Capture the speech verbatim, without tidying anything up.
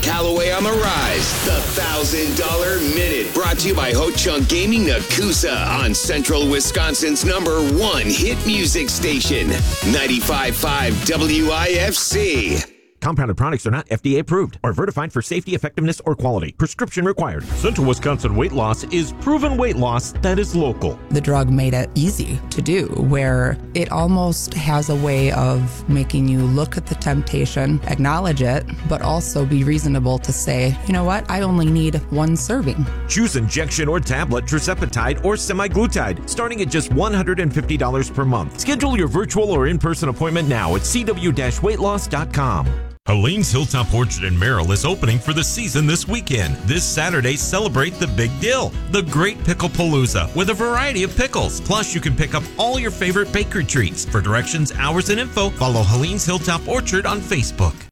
Callaway on the rise. The one thousand dollars Minute, brought to you by Ho Chunk Gaming Nakusa on Central Wisconsin's number one hit music station, ninety-five point five W I F C. Compounded products are not F D A approved or certified for safety, effectiveness, or quality. Prescription required. Central Wisconsin Weight Loss is proven weight loss that is local. The drug made it easy to do, where it almost has a way of making you look at the temptation, acknowledge it, but also be reasonable to say, you know what, I only need one serving. Choose injection or tablet, tirzepatide, or semaglutide, starting at just one hundred fifty dollars per month. Schedule your virtual or in-person appointment now at c w dash weight loss dot com. Helene's Hilltop Orchard in Merrill is opening for the season this weekend. This Saturday, celebrate the big deal, the Great Pickle Palooza, with a variety of pickles. Plus, you can pick up all your favorite bakery treats. For directions, hours, and info, follow Helene's Hilltop Orchard on Facebook.